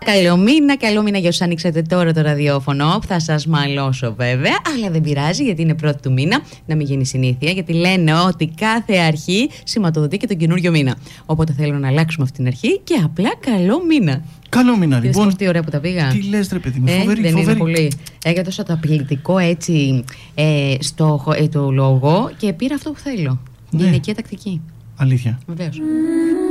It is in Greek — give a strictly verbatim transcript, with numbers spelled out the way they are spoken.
Καλό μήνα, καλό μήνα για όσους ανοίξατε τώρα το ραδιόφωνο. Θα σας μαλώσω βέβαια, αλλά δεν πειράζει γιατί είναι πρώτη του μήνα. Να μην γίνει συνήθεια, γιατί λένε ότι κάθε αρχή σηματοδοτεί και τον καινούριο μήνα. Οπότε θέλω να αλλάξουμε αυτή την αρχή και απλά καλό μήνα. Καλό μήνα, λοιπόν. Είδες τι ωραία που τα πήγα. Τι λες, ρε παιδί μου, ε, φοβερή, δεν φοβερή. είναι πολύ. Έκανα τόσο το απειλητικό έτσι ε, στο ε, το λόγο και πήρα αυτό που θέλω. Ναι. Γυναικεία τακτική. Αλήθεια. Βεβαίως.